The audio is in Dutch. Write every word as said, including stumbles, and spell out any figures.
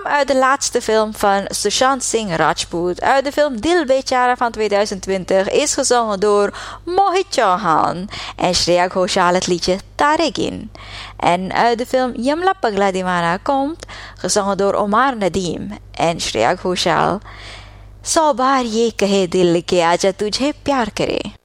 kwam uit de laatste film van Sushant Singh Rajput. Uit de film Dil Bechara van tweeduizend twintig is gezongen door Mohit Chauhan en Shreya Ghoshal het liedje Taregin. En uit de film Yamla Pagla Divana komt, gezongen door Omar Nadeem en Shreya Ghoshal, Sौ बार ये कहे दिल के आजा तुझे प्यार करे.